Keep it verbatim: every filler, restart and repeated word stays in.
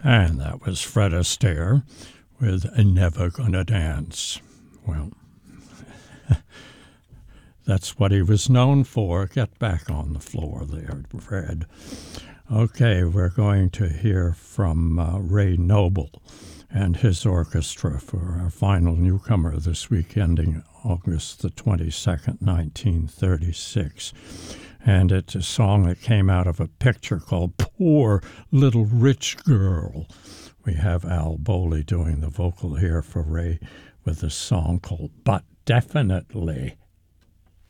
And that was Fred Astaire with Never Gonna Dance. Well, that's what he was known for. Get back on the floor there, Fred. Okay, we're going to hear from uh, Ray Noble and his orchestra for our final newcomer this week, ending August the twenty-second, nineteen thirty-six. And it's a song that came out of a picture called Poor Little Rich Girl. We have Al Bowley doing the vocal here for Ray with a song called But Definitely.